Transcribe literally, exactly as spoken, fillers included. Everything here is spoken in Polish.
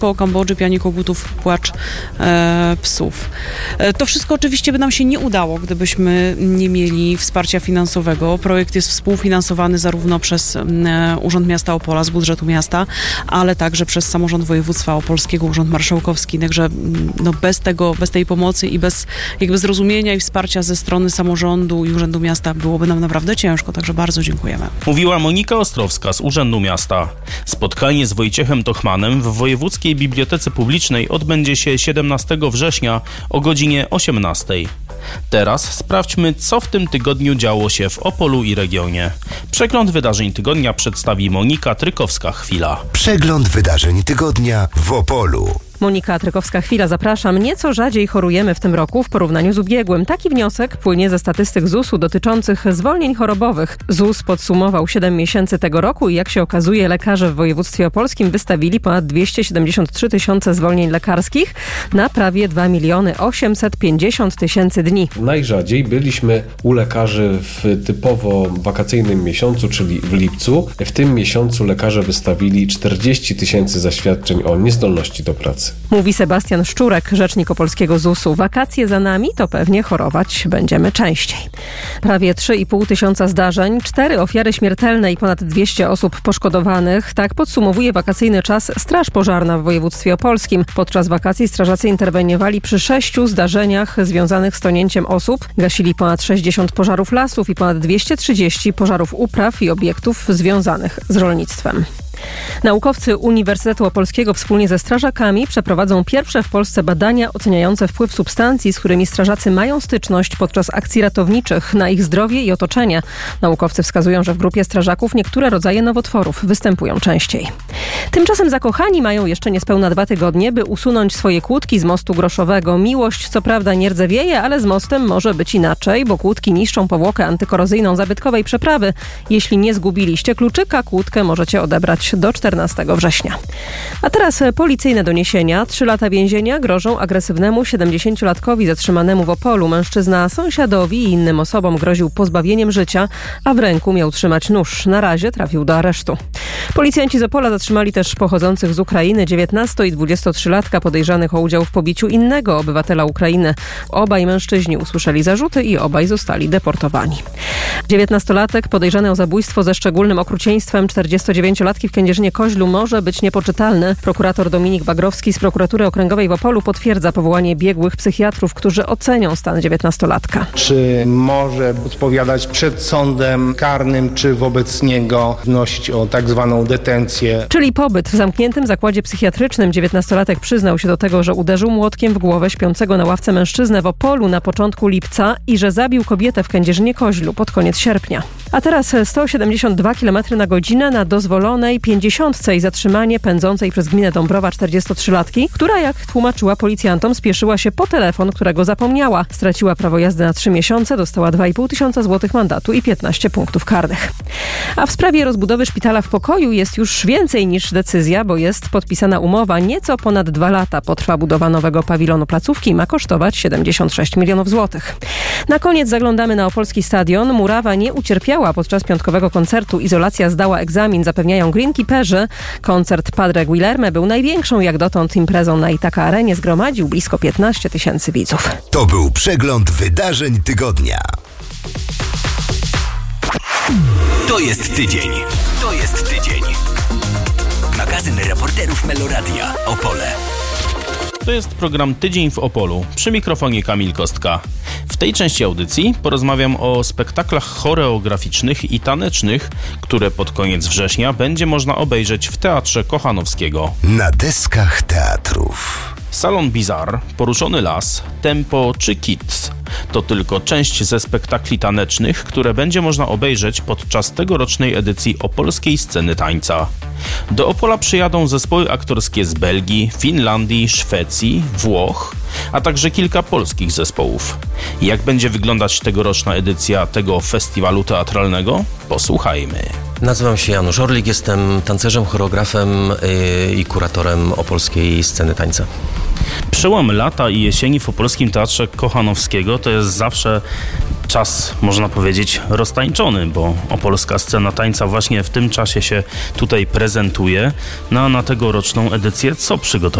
Koło Kambodży, Pianie Kogutów, Płacz e, Psów. E, to wszystko oczywiście by nam się nie udało, gdybyśmy nie mieli wsparcia finansowego. Projekt jest współfinansowany zarówno przez e, Urząd Miasta Opola z budżetu miasta, ale także przez Samorząd Województwa Opolskiego, Urząd Marszałkowski. Także no, bez tego, bez tej pomocy i bez jakby zrozumienia i wsparcia ze strony samorządu i Urzędu Miasta byłoby nam naprawdę ciężko. Także bardzo dziękujemy. Mówiła Monika Ostrowska z Urzędu Miasta. Spotkanie z Wojciechem Tochmanem w Wojewódzkiej Bibliotece Publicznej odbędzie się siedemnastego września o godzinie osiemnastej. Teraz sprawdźmy, co w tym tygodniu działo się w Opolu i regionie. Przegląd wydarzeń tygodnia przedstawi Monika Trykowska-Chwila. Przegląd wydarzeń tygodnia w Opolu. Monika Trykowska-Chwila, zapraszam. Nieco rzadziej chorujemy w tym roku w porównaniu z ubiegłym. Taki wniosek płynie ze statystyk Z U S u dotyczących zwolnień chorobowych. Z U S podsumował siedem miesięcy tego roku i jak się okazuje, lekarze w województwie opolskim wystawili ponad dwieście siedemdziesiąt trzy tysiące zwolnień lekarskich na prawie dwa miliony osiemset pięćdziesiąt tysięcy dni. Najrzadziej byliśmy u lekarzy w typowo wakacyjnym miesiącu, czyli w lipcu. W tym miesiącu lekarze wystawili czterdzieści tysięcy zaświadczeń o niezdolności do pracy. Mówi Sebastian Szczurek, rzecznik opolskiego Z U S u. Wakacje za nami, to pewnie chorować będziemy częściej. Prawie trzy i pół tysiąca zdarzeń, cztery ofiary śmiertelne i ponad dwieście osób poszkodowanych. Tak podsumowuje wakacyjny czas Straż Pożarna w województwie opolskim. Podczas wakacji strażacy interweniowali przy sześciu zdarzeniach związanych z tonięciem osób. Gasili ponad sześćdziesiąt pożarów lasów i ponad dwieście trzydzieści pożarów upraw i obiektów związanych z rolnictwem. Naukowcy Uniwersytetu Opolskiego wspólnie ze strażakami przeprowadzą pierwsze w Polsce badania oceniające wpływ substancji, z którymi strażacy mają styczność podczas akcji ratowniczych na ich zdrowie i otoczenie. Naukowcy wskazują, że w grupie strażaków niektóre rodzaje nowotworów występują częściej. Tymczasem zakochani mają jeszcze niespełna dwa tygodnie, by usunąć swoje kłódki z mostu groszowego. Miłość co prawda nie rdzewieje, ale z mostem może być inaczej, bo kłódki niszczą powłokę antykorozyjną zabytkowej przeprawy. Jeśli nie zgubiliście kluczyka, kłódkę możecie odebrać do czternastego września. A teraz policyjne doniesienia. Trzy lata więzienia grożą agresywnemu siedemdziesięciolatkowi zatrzymanemu w Opolu. Mężczyzna sąsiadowi i innym osobom groził pozbawieniem życia, a w ręku miał trzymać nóż. Na razie trafił do aresztu. Policjanci z Opola zatrzymali też pochodzących z Ukrainy dziewiętnasto- i dwudziestotrzylatka podejrzanych o udział w pobiciu innego obywatela Ukrainy. Obaj mężczyźni usłyszeli zarzuty i obaj zostali deportowani. dziewiętnastolatek podejrzany o zabójstwo ze szczególnym okrucieństwem czterdziestodziewięciolatki w Kędzierzynie-Koźlu może być niepoczytalny. Prokurator Dominik Bagrowski z Prokuratury Okręgowej w Opolu potwierdza powołanie biegłych psychiatrów, którzy ocenią stan dziewiętnastolatka. Czy może odpowiadać przed sądem karnym, czy wobec niego wnosić o tak zwaną detencję. Czyli pobyt w zamkniętym zakładzie psychiatrycznym. dziewiętnastolatek przyznał się do tego, że uderzył młotkiem w głowę śpiącego na ławce mężczyznę w Opolu na początku lipca i że zabił kobietę w Kędzierzynie-Koźlu pod koniec sierpnia. A teraz sto siedemdziesiąt dwa kilometry na godzinę na dozwolonej pięćdziesiątce i zatrzymanie pędzącej przez gminę Dąbrowa czterdziestotrzylatki, która, jak tłumaczyła policjantom, spieszyła się po telefon, którego zapomniała. Straciła prawo jazdy na trzy miesiące, dostała dwa i pół tysiąca złotych mandatu i piętnaście punktów karnych. A w sprawie rozbudowy szpitala w Pokoju jest już więcej niż decyzja, bo jest podpisana umowa. Nieco ponad dwa lata potrwa budowa nowego pawilonu placówki i ma kosztować siedemdziesiąt sześć milionów złotych. Na koniec zaglądamy na opolski stadion. Murawa nie ucierpiała podczas piątkowego koncertu. Izolacja zdała egzamin, zapewniają greenkeeperzy. Koncert Padre Guilherme był największą jak dotąd imprezą na Itaka Arenie. Zgromadził blisko piętnaście tysięcy widzów. To był przegląd wydarzeń tygodnia. To jest tydzień. To jest tydzień. Magazyn reporterów Meloradia Opole. To jest program Tydzień w Opolu. Przy mikrofonie Kamil Kostka. W tej części audycji porozmawiam o spektaklach choreograficznych i tanecznych, które pod koniec września będzie można obejrzeć w Teatrze Kochanowskiego. Na deskach teatrów. Salon Bizarre, Poruszony Las, Tempo czy Kids to tylko część ze spektakli tanecznych, które będzie można obejrzeć podczas tegorocznej edycji Opolskiej Sceny Tańca. Do Opola przyjadą zespoły aktorskie z Belgii, Finlandii, Szwecji, Włoch, a także kilka polskich zespołów. Jak będzie wyglądać tegoroczna edycja tego festiwalu teatralnego? Posłuchajmy. Nazywam się Janusz Orlik, jestem tancerzem, choreografem i kuratorem Opolskiej Sceny Tańca. Przełom lata i jesieni w Opolskim Teatrze Kochanowskiego to jest zawsze czas, można powiedzieć, roztańczony, bo opolska scena tańca właśnie w tym czasie się tutaj prezentuje. No a na tegoroczną edycję co przygotowała